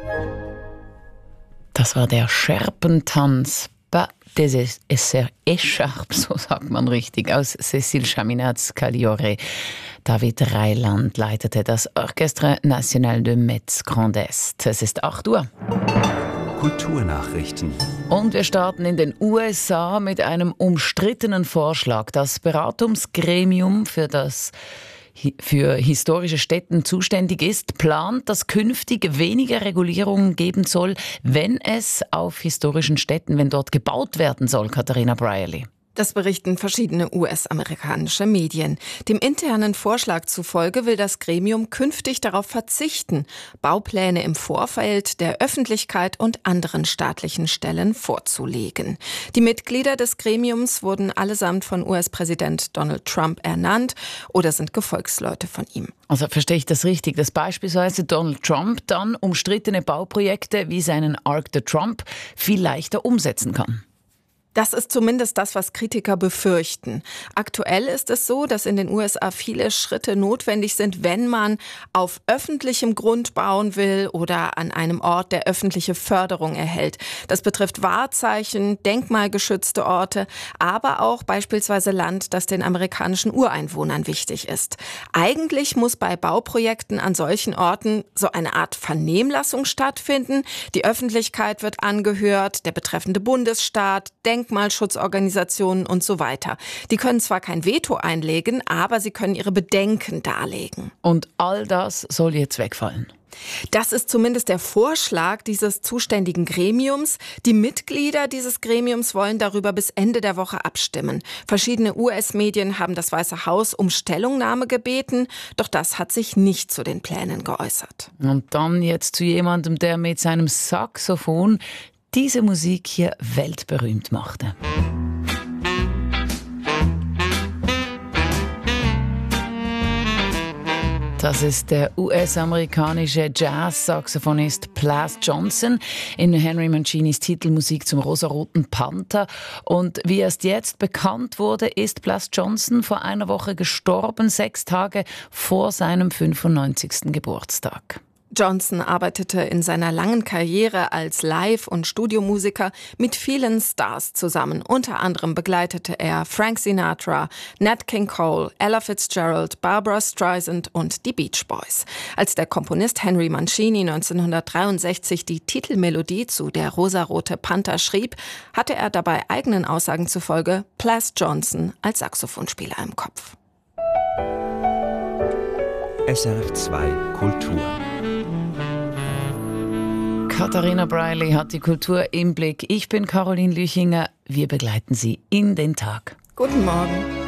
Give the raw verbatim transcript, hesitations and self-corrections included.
Das war der Scherpentanz. Pas des Écharpes, so sagt man richtig, aus Cécile Chaminades Cagliore. David Reiland leitete das Orchestre National de Metz Grand Est. Es ist acht Uhr. Kulturnachrichten. Und wir starten in den U S A mit einem umstrittenen Vorschlag. Das Beratungsgremium für das für historische Stätten zuständig ist, plant, dass künftig weniger Regulierungen geben soll, wenn es auf historischen Stätten, wenn dort gebaut werden soll, Katharina Brierley. Das berichten verschiedene U S-amerikanische Medien. Dem internen Vorschlag zufolge will das Gremium künftig darauf verzichten, Baupläne im Vorfeld der Öffentlichkeit und anderen staatlichen Stellen vorzulegen. Die Mitglieder des Gremiums wurden allesamt von U S-Präsident Donald Trump ernannt oder sind Gefolgsleute von ihm. Also verstehe ich das richtig, dass beispielsweise Donald Trump dann umstrittene Bauprojekte wie seinen Arc de Trump viel leichter umsetzen kann? Das ist zumindest das, was Kritiker befürchten. Aktuell ist es so, dass in den U S A viele Schritte notwendig sind, wenn man auf öffentlichem Grund bauen will oder an einem Ort, der öffentliche Förderung erhält. Das betrifft Wahrzeichen, denkmalgeschützte Orte, aber auch beispielsweise Land, das den amerikanischen Ureinwohnern wichtig ist. Eigentlich muss bei Bauprojekten an solchen Orten so eine Art Vernehmlassung stattfinden. Die Öffentlichkeit wird angehört, der betreffende Bundesstaat, Denk Denkmalschutzorganisationen und so weiter. Die können zwar kein Veto einlegen, aber sie können ihre Bedenken darlegen. Und all das soll jetzt wegfallen? Das ist zumindest der Vorschlag dieses zuständigen Gremiums. Die Mitglieder dieses Gremiums wollen darüber bis Ende der Woche abstimmen. Verschiedene U S-Medien haben das Weiße Haus um Stellungnahme gebeten, doch das hat sich nicht zu den Plänen geäußert. Und dann jetzt zu jemandem, der mit seinem Saxophon diese Musik hier weltberühmt machte. Das ist der U S-amerikanische Jazz-Saxophonist Plas Johnson in Henry Mancinis Titelmusik zum Rosaroten Panther. Und wie erst jetzt bekannt wurde, ist Plas Johnson vor einer Woche gestorben, sechs Tage vor seinem fünfundneunzigsten Geburtstag. Johnson arbeitete in seiner langen Karriere als Live- und Studiomusiker mit vielen Stars zusammen. Unter anderem begleitete er Frank Sinatra, Nat King Cole, Ella Fitzgerald, Barbra Streisand und die Beach Boys. Als der Komponist Henry Mancini neunzehnhundertdreiundsechzig die Titelmelodie zu Der rosarote Panther schrieb, hatte er dabei eigenen Aussagen zufolge Plas Johnson als Saxophonspieler im Kopf. S R F zwei Kultur. Katharina Brierley hat die Kultur im Blick. Ich bin Caroline Lüchinger. Wir begleiten Sie in den Tag. Guten Morgen.